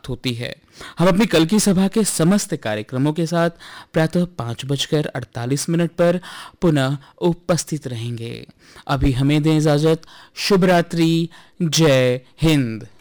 समाप्त होती है। हम अपनी कल की सभा के समस्त कार्यक्रमों के साथ प्रातः 5:48 पर पुनः उपस्थित रहेंगे। अभी हमें दें इजाजत। शुभ रात्रि। जय हिंद।